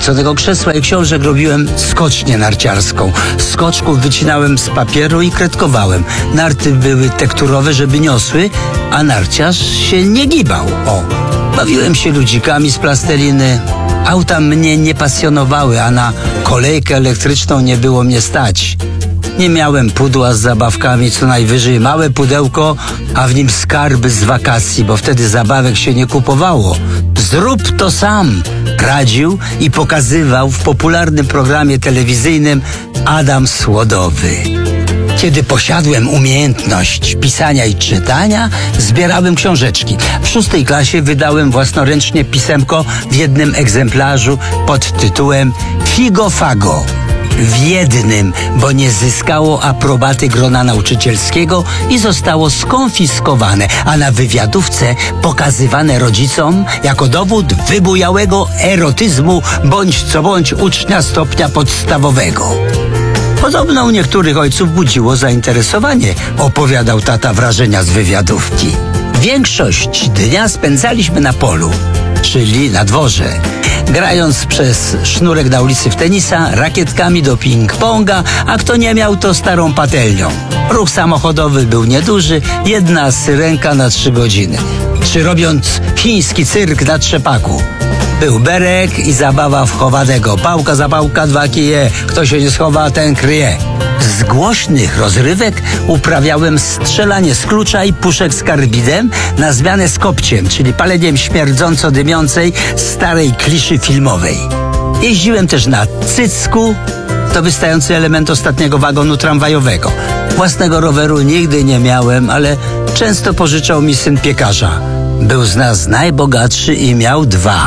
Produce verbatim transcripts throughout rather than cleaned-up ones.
skręconego krzesła i książek robiłem skocznię narciarską. Z skoczków wycinałem z papieru i kredkowałem. Narty były tekturowe, żeby niosły, a narciarz się nie gibał. O, bawiłem się ludzikami z plasteliny. Auta mnie nie pasjonowały, a na kolejkę elektryczną nie było mnie stać. Nie miałem pudła z zabawkami, co najwyżej małe pudełko, a w nim skarby z wakacji, bo wtedy zabawek się nie kupowało. Zrób to sam, radził i pokazywał w popularnym programie telewizyjnym Adam Słodowy. Kiedy posiadłem umiejętność pisania i czytania, zbierałem książeczki. W szóstej klasie wydałem własnoręcznie pisemko w jednym egzemplarzu pod tytułem Figo Fago. W jednym, bo nie zyskało aprobaty grona nauczycielskiego i zostało skonfiskowane, a na wywiadówce pokazywane rodzicom jako dowód wybujałego erotyzmu bądź co bądź ucznia stopnia podstawowego. Podobno u niektórych ojców budziło zainteresowanie, opowiadał tata wrażenia z wywiadówki. Większość dnia spędzaliśmy na polu, czyli na dworze, grając przez sznurek na ulicy w tenisa, rakietkami do ping-ponga, a kto nie miał, to starą patelnią. Ruch samochodowy był nieduży, jedna syrenka na trzy godziny. Czy robiąc chiński cyrk na trzepaku. Był berek i zabawa w chowanego. Pałka za pałka, dwa kije. Kto się nie schowa, ten kryje. Z głośnych rozrywek uprawiałem strzelanie z klucza i puszek z karbidem na zmianę z kopciem, czyli paleniem śmierdząco dymiącej starej kliszy filmowej. Jeździłem też na cycku, to wystający element ostatniego wagonu tramwajowego. Własnego roweru nigdy nie miałem, ale często pożyczał mi syn piekarza. Był z nas najbogatszy i miał dwa.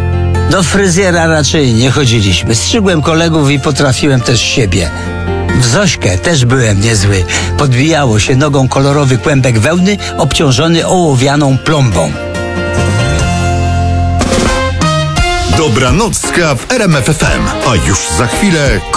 Do fryzjera raczej nie chodziliśmy. Strzygłem kolegów i potrafiłem też siebie. W Zośkę też byłem niezły. Podbijało się nogą kolorowy kłębek wełny obciążony ołowianą plombą. Dobranocka w R M F F M, a już za chwilę